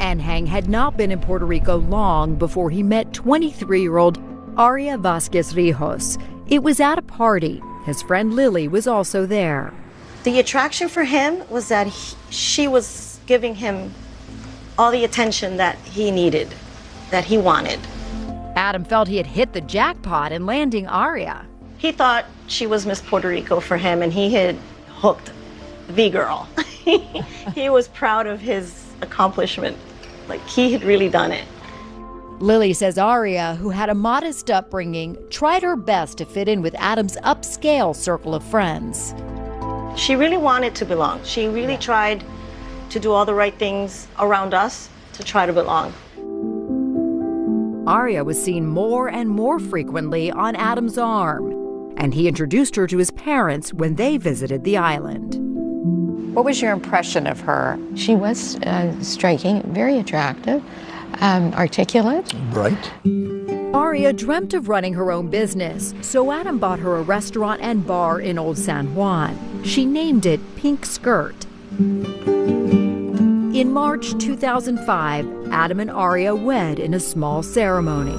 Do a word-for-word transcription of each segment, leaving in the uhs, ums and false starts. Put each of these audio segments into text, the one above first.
Anhang had not been in Puerto Rico long before he met twenty-three-year-old Aria Vasquez Rijos. It was at a party. His friend Lily was also there. The attraction for him was that he, she was giving him all the attention that he needed, that he wanted. Adam felt he had hit the jackpot in landing Aria. He thought she was Miss Puerto Rico for him, and he had hooked the girl. He was proud of his accomplishment. Like, he had really done it. Lily says Aria, who had a modest upbringing, tried her best to fit in with Adam's upscale circle of friends. She really wanted to belong. She really tried to do all the right things around us to try to belong. Aria was seen more and more frequently on Adam's arm, and he introduced her to his parents when they visited the island. What was your impression of her? She was uh, striking, very attractive, um, articulate. Bright. Aria dreamt of running her own business, so Adam bought her a restaurant and bar in Old San Juan. She named it Pink Skirt. In March two thousand five, Adam and Aria wed in a small ceremony.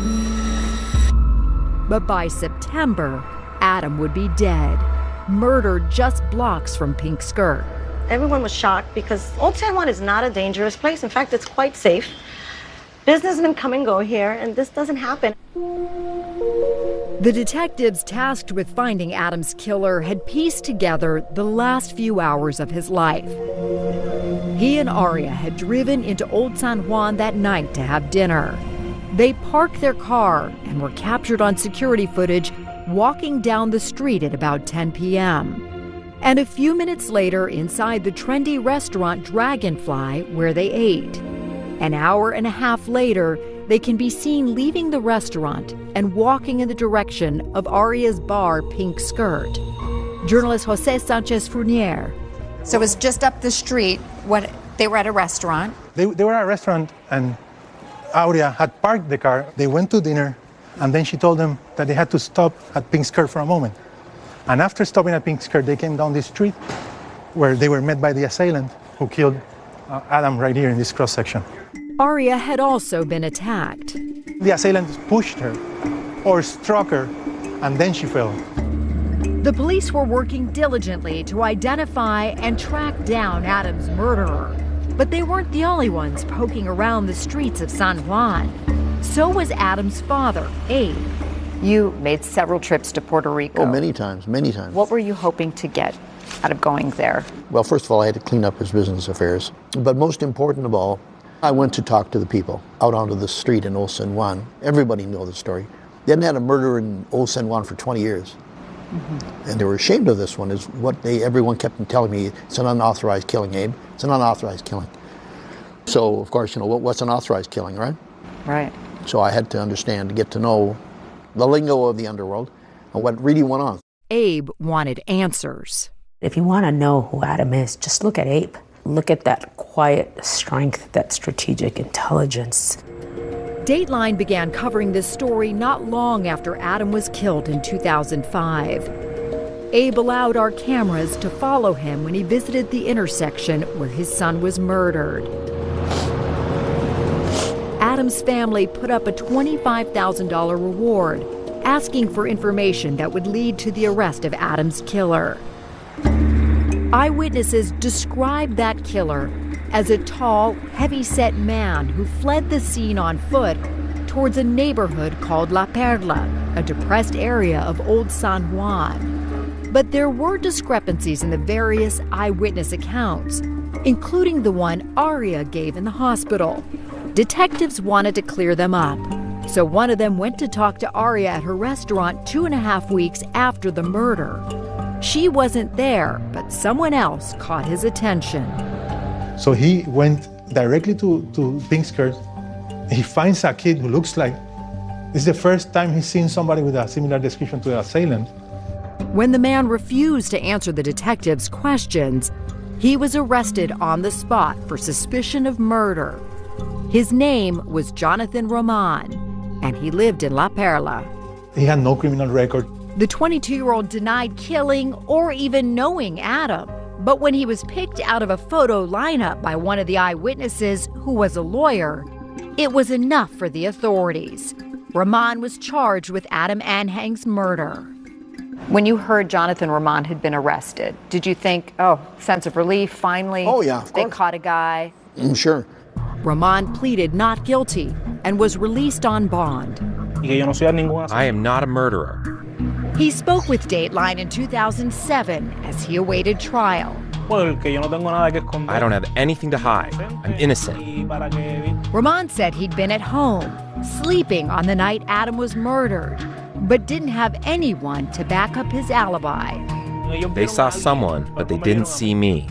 But by September, Adam would be dead, murdered just blocks from Pink Skirt. Everyone was shocked because Old San Juan is not a dangerous place. In fact, it's quite safe. Businessmen come and go here, and this doesn't happen. The detectives tasked with finding Adam's killer had pieced together the last few hours of his life. He and Aria had driven into Old San Juan that night to have dinner. They parked their car and were captured on security footage walking down the street at about ten p.m. And a few minutes later, inside the trendy restaurant Dragonfly, where they ate. An hour and a half later, they can be seen leaving the restaurant and walking in the direction of Aria's bar, Pink Skirt. Journalist Jose Sanchez Fournier. So it was just up the street when they were at a restaurant. They, they were at a restaurant, and Aria had parked the car. They went to dinner, and then she told them that they had to stop at Pink Skirt for a moment. And after stopping at Pink Skirt, they came down this street where they were met by the assailant who killed uh, Adam right here in this cross section. Aria had also been attacked. The assailant pushed her or struck her, and then she fell. The police were working diligently to identify and track down Adam's murderer. But they weren't the only ones poking around the streets of San Juan. So was Adam's father, Abe. You made several trips to Puerto Rico. Oh, many times, many times. What were you hoping to get out of going there? Well, first of all, I had to clean up his business affairs. But most important of all, I went to talk to the people out onto the street in Old San Juan. Everybody knows the story. They hadn't had a murder in Old San Juan for twenty years. Mm-hmm. And they were ashamed of this one, is what they everyone kept telling me. It's an unauthorized killing, Abe. It's an unauthorized killing. So, of course, you know, what, what's an authorized killing, right? Right. So I had to understand, to get to know the lingo of the underworld and what really went on. Abe wanted answers. If you want to know who Adam is, just look at Abe. Look at that quiet strength, that strategic intelligence. Dateline began covering this story not long after Adam was killed in two thousand five. Abe allowed our cameras to follow him when he visited the intersection where his son was murdered. Adam's family put up a twenty-five thousand dollars reward, asking for information that would lead to the arrest of Adam's killer. Eyewitnesses described that killer as a tall, heavy-set man who fled the scene on foot towards a neighborhood called La Perla, a depressed area of Old San Juan. But there were discrepancies in the various eyewitness accounts, including the one Aria gave in the hospital. Detectives wanted to clear them up, so one of them went to talk to Aria at her restaurant two and a half weeks after the murder. She wasn't there, but someone else caught his attention. So he went directly to, to Pink Skirt. He finds a kid who looks like, this is the first time he's seen somebody with a similar description to the assailant. When the man refused to answer the detectives' questions, he was arrested on the spot for suspicion of murder. His name was Jonathan Roman, and he lived in La Perla. He had no criminal record. The twenty-two-year-old denied killing or even knowing Adam. But when he was picked out of a photo lineup by one of the eyewitnesses, who was a lawyer, it was enough for the authorities. Rahman was charged with Adam Anhang's murder. When you heard Jonathan Rahman had been arrested, did you think, oh, sense of relief, finally? Oh, yeah, of They course. caught a guy. Mm, sure. Rahman pleaded not guilty and was released on bond. I am not a murderer. He spoke with Dateline in two thousand seven as he awaited trial. I don't have anything to hide. I'm innocent. Rahman said he'd been at home, sleeping on the night Adam was murdered, but didn't have anyone to back up his alibi. They saw someone, but they didn't see me.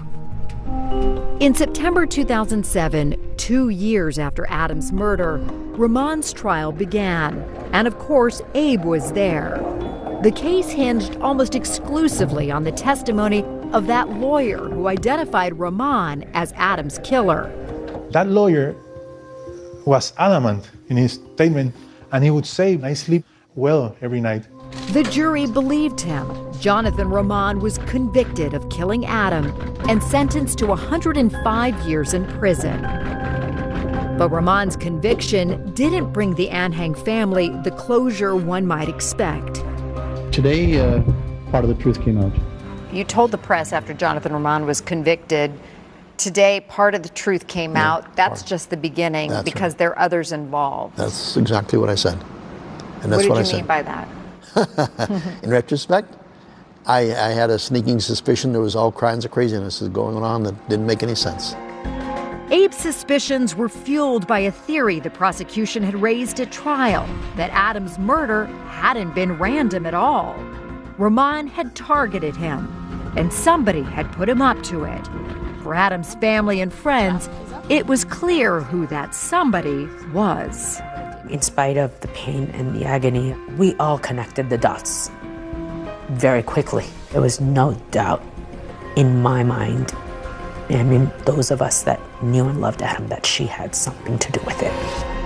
In September two thousand seven, two years after Adam's murder, Rahman's trial began. And of course, Abe was there. The case hinged almost exclusively on the testimony of that lawyer who identified Rahman as Adam's killer. That lawyer was adamant in his statement, and he would say, I sleep well every night. The jury believed him. Jonathan Rahman was convicted of killing Adam and sentenced to one hundred five years in prison. But Rahman's conviction didn't bring the Anhang family the closure one might expect. Today, uh, part of the truth came out. You told the press after Jonathan Rahman was convicted, today part of the truth came Yeah, out. That's part. just the beginning That's because right. there are others involved. That's exactly what I said. And that's what what, did you I mean said. by that? In retrospect, I, I had a sneaking suspicion there was all kinds of craziness going on that didn't make any sense. Abe's suspicions were fueled by a theory the prosecution had raised at trial, that Adam's murder hadn't been random at all. Rahman had targeted him, and somebody had put him up to it. For Adam's family and friends, it was clear who that somebody was. In spite of the pain and the agony, we all connected the dots very quickly. There was no doubt in my mind and in those of us that knew and loved Adam that she had something to do with it.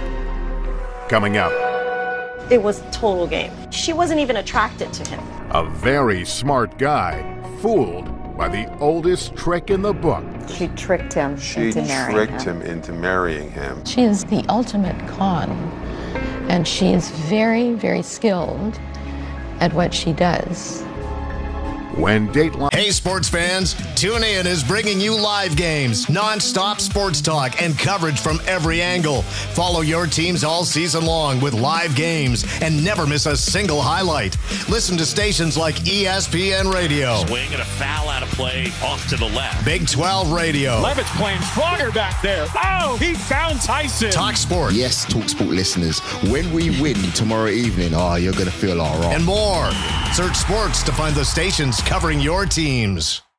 Coming up, It was total game. She wasn't even attracted to him. a very smart guy fooled by the oldest trick in the book. She tricked him She into marrying tricked him. him into marrying him. She is the ultimate con, and she is very, very skilled at what she does. When Dateline... Hey, sports fans, TuneIn is bringing you live games, non-stop sports talk, and coverage from every angle. Follow your teams all season long with live games and never miss a single highlight. Listen to stations like E S P N Radio. Swing and a foul out of play off to the left. Big twelve Radio. Levitt's playing stronger back there. Oh, he found Tyson. Talk Sport. Yes, Talk Sport listeners, when we win tomorrow evening, oh, you're going to feel all right. And more. Search sports to find the stations covering your teams.